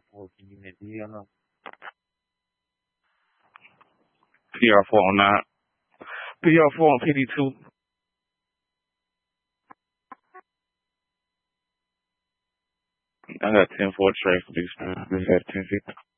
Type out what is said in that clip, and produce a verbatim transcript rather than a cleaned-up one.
four, can you hit D on them? P R four on nine. P R four on P D two. I got ten four trade for these. This at ten fifty.